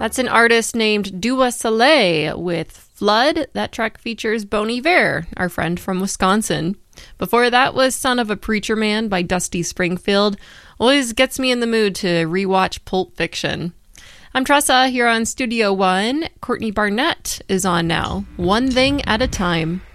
That's an artist named Dua Saleh with Flood. That track features Bon Iver, our friend from Wisconsin. Before that was Son of a Preacher Man by Dusty Springfield. Always gets me in the mood to rewatch Pulp Fiction. I'm Tressa here on Studio One. Courtney Barnett is on now. One Thing at a Time.